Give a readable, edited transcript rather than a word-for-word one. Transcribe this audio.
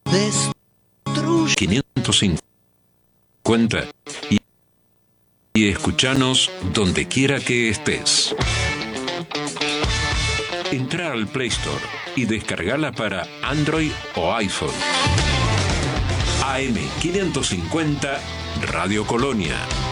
destruye 550 y escuchanos donde quiera que estés. Entra al Play Store y descargala para Android o iPhone. AM550 Radio Colonia.